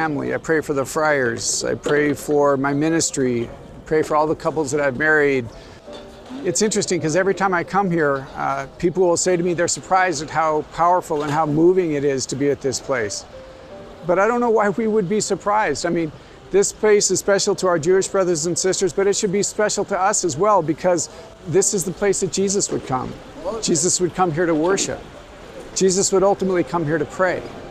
family. I pray for the friars. I pray for my ministry. I pray for all the couples that I've married. It's interesting because every time I come here, people will say to me they're surprised at how powerful and how moving it is to be at this place. But I don't know why we would be surprised. I mean, this place is special to our Jewish brothers and sisters, but it should be special to us as well, because this is the place that Jesus would come. Jesus would come here to worship. Jesus would ultimately come here to pray.